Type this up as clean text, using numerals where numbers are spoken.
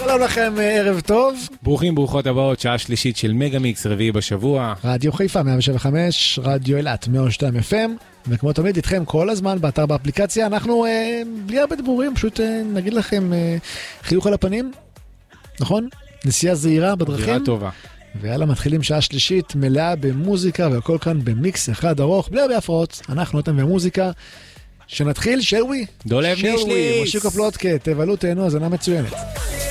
שלום לכם, ערב טוב. ברוכים, ברוכות הבאות, שעה שלישית של מגה מיקס, רביעי בשבוע. רדיו חיפה 175, רדיו אילת 102 FM, וכמו תמיד איתכם כל הזמן באתר באפליקציה. אנחנו בלי הרבה דיבורים, פשוט נגיד לכם חיוך על הפנים, נכון? נסיעה זהירה בדרכים. זהירה טובה. ויאללה, מתחילים שעה שלישית מלאה במוזיקה, והכל כאן במיקס אחד ארוך, בלי הרבה הפרעות. אנחנו אתם במוזיקה. שנתחיל, שלווי. דולב נישליס. מושיקו פלוטקה, תבלו תהנו, הזנה מצוינת.